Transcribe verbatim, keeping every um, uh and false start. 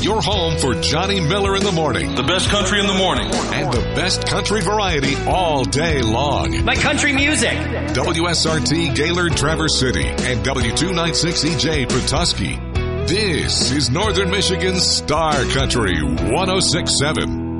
your home for Johnny Miller in the morning. The best country in the morning. And the best country variety all day long. My country music. W S R T Gaylord Traverse City and W two ninety-six E J Petoskey. This is Northern Michigan's Star Country one oh six point seven.